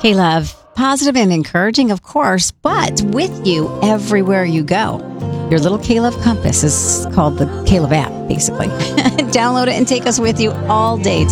K-Love, positive and encouraging, of course, but with you everywhere you go. Your little K-Love compass is called the K-Love app, basically. Download it and take us with you all day